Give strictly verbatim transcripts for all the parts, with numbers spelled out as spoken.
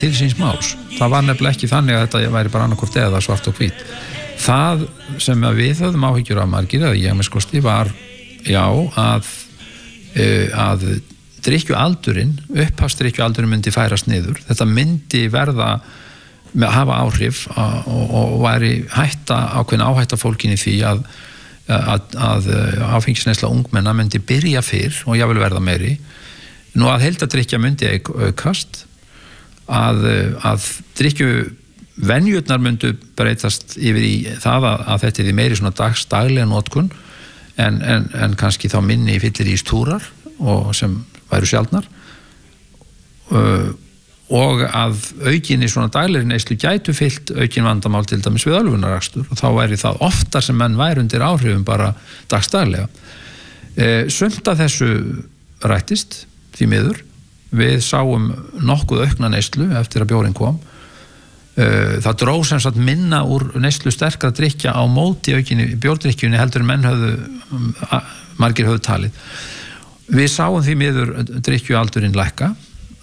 til síns máls. Það var nefnilega ekki þannig að þetta væri bara annarkvort eða svart og hvít. Það sem við höfðum áhyggjur af margir, eða ég með skosti, var já að, að drykkjualdurinn, upphafsdrykkjualdurinn myndi færast niður. Þetta myndi verða með að hafa áhrif og, og væri hætta ákveðin áhætta fólkinni því að, að, að áfengisneysla ungmenna myndi byrja fyrr og jafnvel verða meiri. Nú að heildardrykkja myndi aukast, að, að drykkju venjurnar myndu breytast yfir í það að, að þetta er meiri svona dags, daglega notkun en, en, en kannski þá minni fyllir í stúrar og sem væru sjaldnar uh, og að aukinni svona daglegri neyslu gætu fyllt aukin vandamál til dæmis við ölvunarakstur og þá væri það oftar sem menn væri undir áhrifum bara dagstaglega. Uh, sumt af þessu rættist því miður. Við sáum nokkuð aukna neyslu eftir að bjórinn kom. Það dró sem sagt minna úr neyslu sterkra drykkja á móti aukinni bjórdrykkjunni heldur en menn höfðu, margir höfðu talið. Við sáum því miður drykkjualdurinn lækka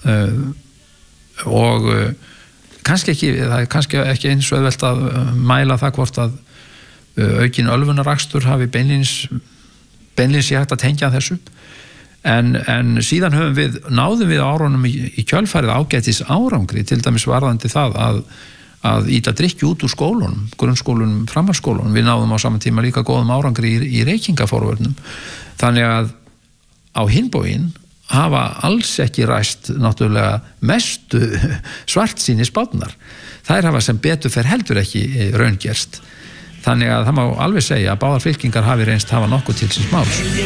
og kannski ekki, það er kannski ekki eins og auðvelt að mæla það hvort að aukin ölvunarakstur hafi beinlínis, beinlínis ég hægt að tengja þessu. En, en síðan höfum við, náðum við árunum í, í kjölfærið ágætis árangri, til dæmis varðandi það að, að íta drykkju út úr skólunum, grunnskólunum, framhaldsskólunum. Við náðum á saman tíma líka góðum árangri í, í reykingaforvörnum. Þannig að á hinn bóginn hafa alls ekki ræst náttúrulega mestu svartsýni spárnar. Þær hafa sem betur fer heldur ekki raungerst. Þannig að það má alveg segja að báðar fylkingar hafi reynst hafa nokkuð til síns máls.